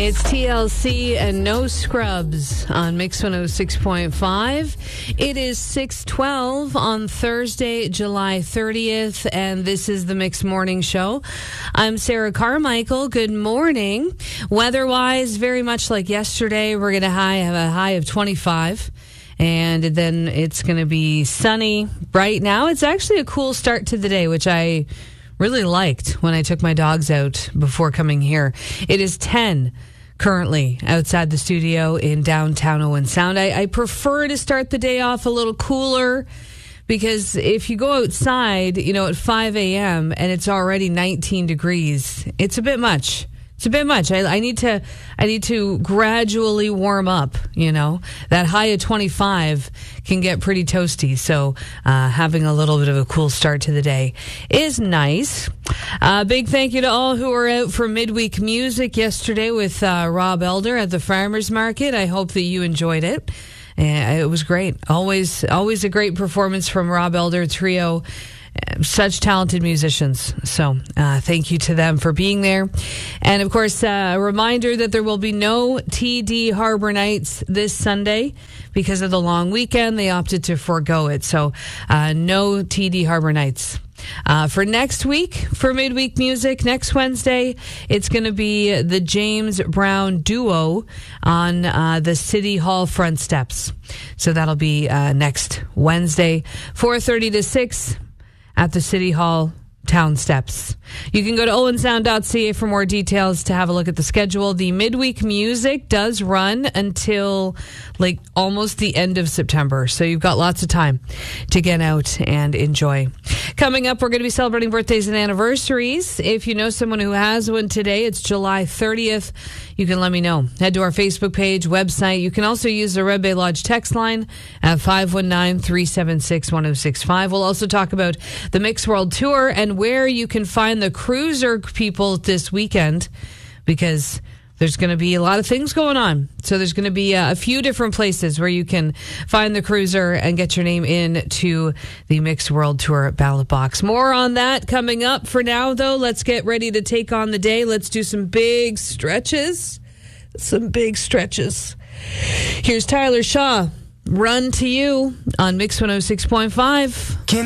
It's TLC and No Scrubs on Mix 106.5. It is 6:12 on Thursday, July 30th, and this is the Mix Morning Show. I'm Sarah Carmichael. Good morning. Weather-wise, very much like yesterday, we're going to have a high of 25. And then it's going to be sunny. Right now, it's actually a cool start to the day, which I really liked when I took my dogs out before coming here. It is 10 currently outside the studio in downtown Owen Sound. I prefer to start the day off a little cooler because if you go outside, at 5 a.m. and it's already 19 degrees, it's a bit much. It's a bit much. I need to gradually warm up, That high of 25 can get pretty toasty. So having a little bit of a cool start to the day is nice. Big thank you to all who were out for midweek music yesterday with Rob Elder at the Farmers Market. I hope that you enjoyed it. It was great. Always a great performance from Rob Elder Trio. Such talented musicians. So thank you to them for being there. And of course, a reminder that there will be no TD Harbor Nights this Sunday because of the long weekend. They opted to forego it. So no TD Harbor Nights. For next week, for midweek music, next Wednesday, it's going to be the James Brown Duo on the City Hall front steps. So that'll be next Wednesday, 4:30 to 6 at the City Hall town steps. You can go to owensound.ca for more details to have a look at the schedule. The midweek music does run until almost the end of September. So you've got lots of time to get out and enjoy. Coming up, we're going to be celebrating birthdays and anniversaries. If you know someone who has one today, it's July 30th. You can let me know. Head to our Facebook page, website. You can also use the Red Bay Lodge text line at 519-376-1065. We'll also talk about the Mix World Tour and where you can find the cruiser people this weekend, because there's going to be a lot of things going on. So there's going to be a few different places where you can find the cruiser and get your name in to the Mix World Tour ballot box. More on that coming up. For now, though, let's get ready to take on the day. Let's do some big stretches. Here's Tyler Shaw. Run to You on Mix 106.5.